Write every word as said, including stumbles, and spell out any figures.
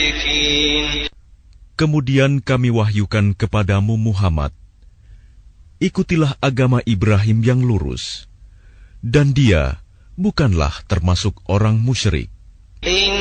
Kemudian kami wahyukan kepadamu Muhammad, ikutilah agama Ibrahim yang lurus, dan dia bukanlah termasuk orang musyrik.